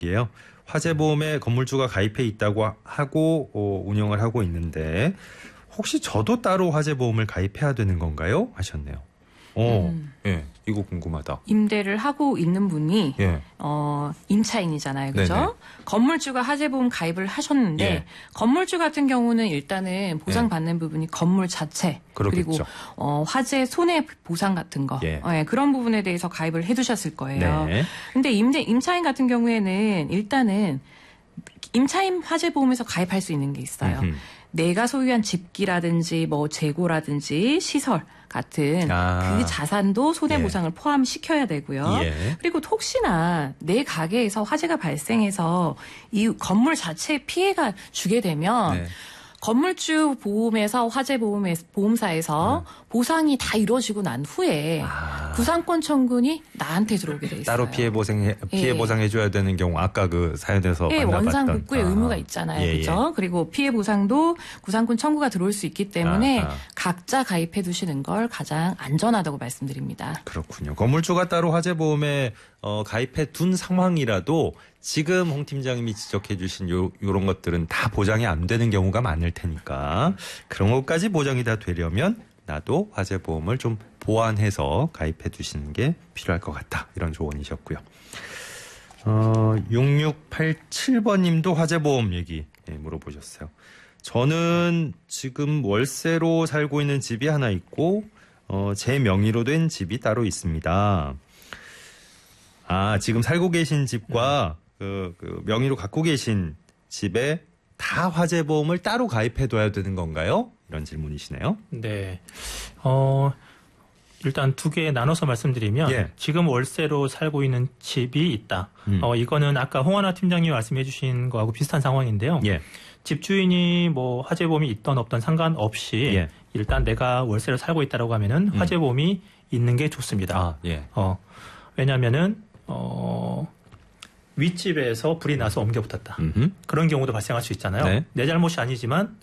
이게요. 화재보험에 건물주가 가입해 있다고 하고 운영을 하고 있는데 혹시 저도 따로 화재보험을 가입해야 되는 건가요? 하셨네요. 예, 이거 궁금하다. 임대를 하고 있는 분이 예. 임차인이잖아요, 그죠? 네네. 건물주가 화재보험 가입을 하셨는데 예. 건물주 같은 경우는 일단은 보상받는 부분이 건물 자체 그렇겠죠. 그리고 화재 손해 보상 같은 거 그런 부분에 대해서 가입을 해두셨을 거예요. 네. 근데 임차인 같은 경우에는 일단은 임차인 화재보험에서 가입할 수 있는 게 있어요. 내가 소유한 집기라든지 뭐 재고라든지 시설 같은 그 자산도 손해보상을 포함시켜야 되고요. 그리고 혹시나 내 가게에서 화재가 발생해서 이 건물 자체에 피해가 주게 되면 건물주 보험에서 화재보험사에서 보상이 다 이루어지고 난 후에 구상권 청구니 나한테 들어오게 돼 있어요. 따로 피해 보상해줘야 되는 경우 아까 그 사연에서 만나봤던. 원상 복구의 의무가 있잖아요. 그렇죠? 그리고 피해 보상도 구상권 청구가 들어올 수 있기 때문에 각자 가입해 두시는 걸 가장 안전하다고 말씀드립니다. 그렇군요. 건물주가 따로 화재보험에 가입해 둔 상황이라도 지금 홍 팀장님이 지적해 주신 요런 것들은 다 보장이 안 되는 경우가 많을 테니까 그런 것까지 보장이 다 되려면 나도 화재보험을 좀 보완해서 가입해 두시는 게 필요할 것 같다. 이런 조언이셨고요. 6687번 님도 화재보험 얘기 물어보셨어요. 저는 지금 월세로 살고 있는 집이 하나 있고 제 명의로 된 집이 따로 있습니다. 지금 살고 계신 집과 그 명의로 갖고 계신 집에 다 화재보험을 따로 가입해둬야 되는 건가요? 이런 질문이시네요. 네. 일단 두 개 나눠서 말씀드리면 지금 월세로 살고 있는 집이 있다. 이거는 아까 홍하나 팀장님이 말씀해 주신 거하고 비슷한 상황인데요. 집주인이 뭐 화재보험이 있던 없던 상관없이 일단 내가 월세로 살고 있다라고 하면은 화재보험이 있는 게 좋습니다. 왜냐하면은 윗집에서 불이 나서 옮겨 붙었다. 그런 경우도 발생할 수 있잖아요. 내 잘못이 아니지만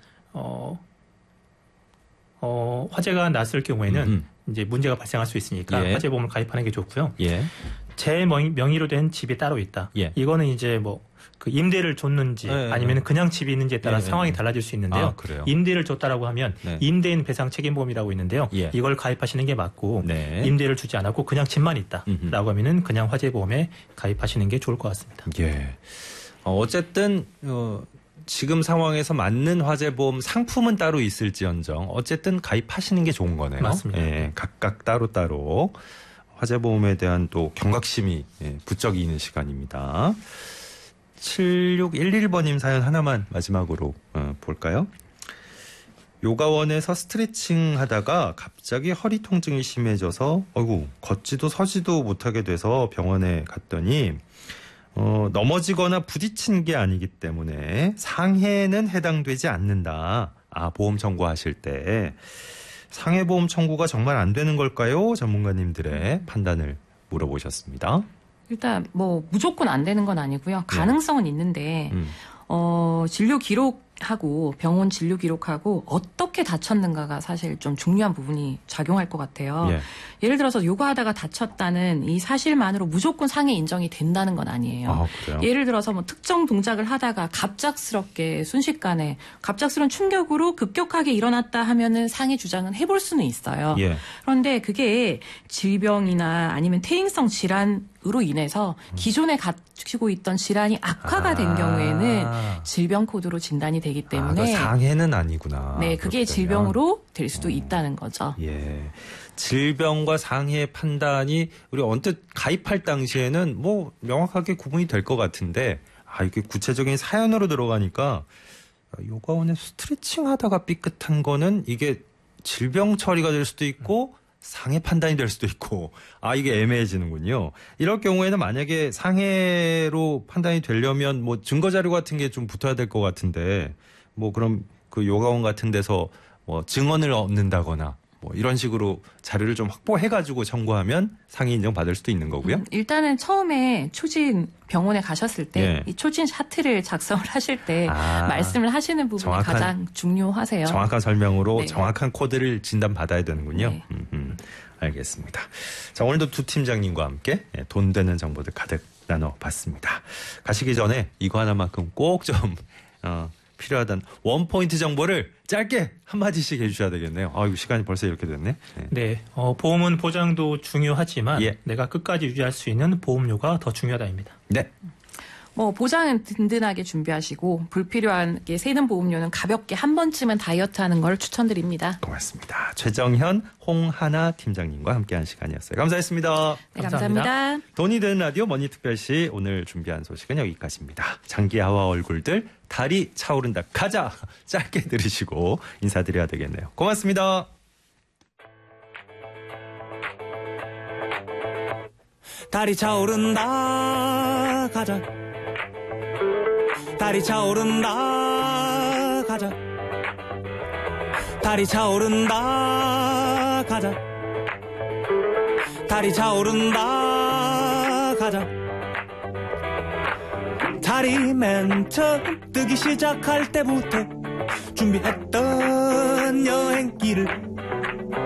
화재가 났을 경우에는 이제 문제가 발생할 수 있으니까 화재보험을 가입하는 게 좋고요. 제 명의로 된 집이 따로 있다. 이거는 이제 뭐 그 임대를 줬는지 아니면 그냥 집이 있는지에 따라 상황이 달라질 수 있는데요. 임대를 줬다라고 하면 임대인 배상 책임보험이라고 있는데요. 이걸 가입하시는 게 맞고 임대를 주지 않았고 그냥 집만 있다라고 하면은 그냥 화재보험에 가입하시는 게 좋을 것 같습니다. 어쨌든 지금 상황에서 맞는 화재보험 상품은 따로 있을지언정 어쨌든 가입하시는 게 좋은 거네요. 맞습니다. 각각 따로따로 화재보험에 대한 또 경각심이 부쩍이는 시간입니다. 7611번님 사연 하나만 마지막으로 볼까요? 요가원에서 스트레칭 하다가 갑자기 허리 통증이 심해져서 걷지도 서지도 못하게 돼서 병원에 갔더니 넘어지거나 부딪힌 게 아니기 때문에 상해는 해당되지 않는다. 보험 청구하실 때 상해보험 청구가 정말 안 되는 걸까요? 전문가님들의 판단을 물어보셨습니다. 일단 뭐 무조건 안 되는 건 아니고요. 가능성은 있는데 진료 기록하고 병원 진료 기록하고 어떻게 다쳤는가가 사실 좀 중요한 부분이 작용할 것 같아요. 예를 들어서 요가하다가 다쳤다는 이 사실만으로 무조건 상해 인정이 된다는 건 아니에요. 예를 들어서 뭐 특정 동작을 하다가 갑작스럽게 순식간에 갑작스러운 충격으로 급격하게 일어났다 하면은 상해 주장은 해볼 수는 있어요. 그런데 그게 질병이나 아니면 퇴행성 질환으로 인해서 기존에 가지고 있던 질환이 악화가 된 경우에는 질병 코드로 진단이 되기 때문에 상해는 아니구나. 네, 그게 질병으로 될 수도 있다는 거죠. 질병과 상해 판단이 우리 언뜻 가입할 당시에는 뭐 명확하게 구분이 될 것 같은데 이게 구체적인 사연으로 들어가니까 요가원에 스트레칭 하다가 삐끗한 거는 이게 질병 처리가 될 수도 있고 상해 판단이 될 수도 있고 이게 애매해지는군요. 이럴 경우에는 만약에 상해로 판단이 되려면 뭐 증거 자료 같은 게 좀 붙어야 될 것 같은데 뭐 그럼 그 요가원 같은 데서 뭐 증언을 얻는다거나 뭐 이런 식으로 자료를 좀 확보해가지고 청구하면 상해 인정 받을 수도 있는 거고요. 일단은 처음에 초진 병원에 가셨을 때 이 초진 차트를 작성을 하실 때 말씀을 하시는 부분이 가장 중요하세요. 정확한 설명으로 정확한 코드를 진단받아야 되는군요. 알겠습니다. 자, 오늘도 두 팀장님과 함께 돈 되는 정보들 가득 나눠봤습니다. 가시기 전에 이거 하나만큼 꼭 좀 필요하다는 원포인트 정보를 짧게 한마디씩 해주셔야 되겠네요. 아이고, 시간이 벌써 이렇게 됐네. 네. 보험은 보장도 중요하지만 내가 끝까지 유지할 수 있는 보험료가 더 중요하다입니다. 네. 보장은 든든하게 준비하시고 불필요하게 새는 보험료는 가볍게 한 번쯤은 다이어트하는 걸 추천드립니다. 고맙습니다. 최정현, 홍하나 팀장님과 함께한 시간이었어요. 감사했습니다. 네, 감사합니다. 돈이 되는 라디오 머니특별시 오늘 준비한 소식은 여기까지입니다. 장기하와 얼굴들 달이 차오른다 가자 짧게 들으시고 인사드려야 되겠네요. 고맙습니다. 달이 차오른다 가자 달이 차오른다 가자 달이 차오른다 가자 달이 차오른다 가자 달이 맨 처음 뜨기 시작할 때부터 준비했던 여행길을